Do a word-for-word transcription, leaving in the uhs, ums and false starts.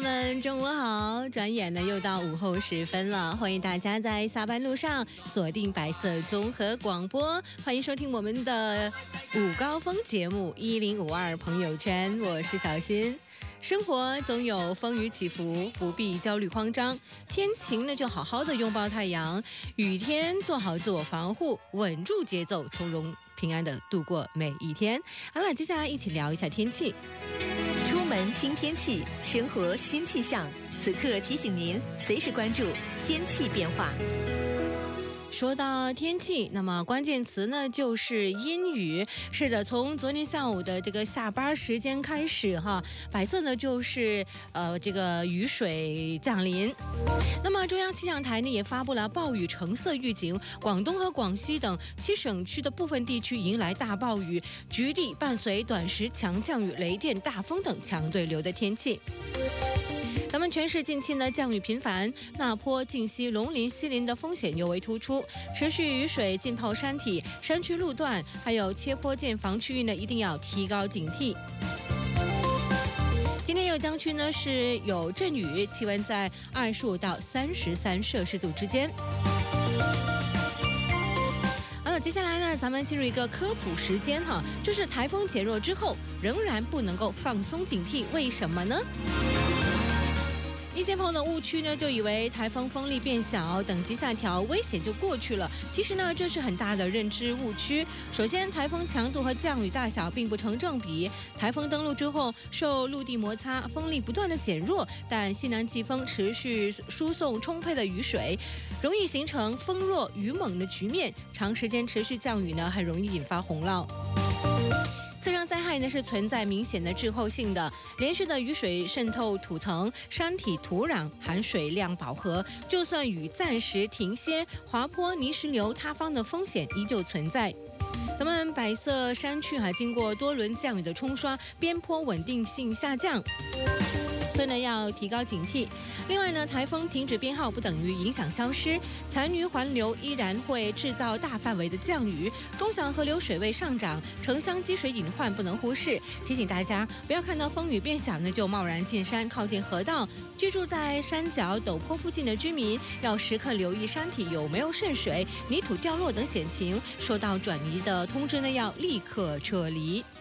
们，中午好！转眼呢又到午后时分了，欢迎大家在下班路上锁定白色综合广播，欢迎收听我们的午高峰节目一零五二朋友圈，我是小新。生活总有风雨起伏，不必焦虑慌张。天晴呢就好好的拥抱太阳，雨天做好自我防护，稳住节奏，从容平安的度过每一天。好了，接下来一起聊一下天气。 出门听天气，生活新气象。此刻提醒您，随时关注天气变化。 说到天气，那么关键词呢就是阴雨。是的，从昨天下午的这个下班时间开始哈，白色呢就是呃这个雨水降临。那么中央气象台呢也发布了暴雨橙色预警，广东和广西等七省区的部分地区迎来大暴雨，局地伴随短时强降雨、雷电、大风等强对流的天气。咱们全市近期呢降雨频繁，那坡、晋西、龙林、西林的风险尤为突出，持续雨水浸泡山体、山区路段，还有切坡建房区域呢，一定要提高警惕。今天酉江区呢是有阵雨，气温在二十五到三十三摄氏度之间。好了，接下来呢，咱们进入一个科普时间哈，就是台风减弱之后，仍然不能够放松警惕，为什么呢？一些朋友的误区呢，就以为台风风力变小，等级下调，危险就过去了。其实呢，这是很大的认知误区。首先，台风强度和降雨大小并不成正比。台风登陆之后，受陆地摩擦，风力不断的减弱，但西南季风持续输送充沛的雨水，容易形成风弱雨猛的局面。长时间持续降雨呢，很容易引发洪涝。自然灾害呢是存在明显的滞后性的，连续的雨水渗透土层，山体土壤含水量饱和，就算雨暂时停歇，滑坡、泥石流塌方的风险依旧存在。咱们百色山区还经过多轮降雨的冲刷，边坡稳定性下降，所以呢要提高警惕。另外呢，台风停止编号不等于影响消失，残余环流依然会制造大范围的降雨，中小河流水位上涨，城乡积水隐患不能忽视。提醒大家不要看到风雨变小呢就贸然进山靠近河道，居住在山脚陡坡附近的居民要时刻留意山体有没有渗水、泥土掉落等险情，收到转移的通知呢要立刻撤离。